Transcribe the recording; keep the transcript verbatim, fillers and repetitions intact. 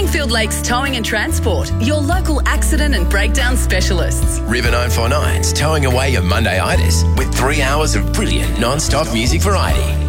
Longfield Lakes Towing and Transport, your local accident and breakdown specialists. River nine four nine's towing away your Monday-itis with three hours of brilliant non-stop music variety.